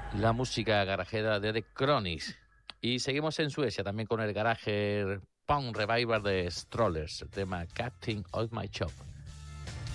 La música garajera de The Chronics. Y seguimos en Suecia también con el garaje punk revival de Strollers, el tema Captain of My Shop.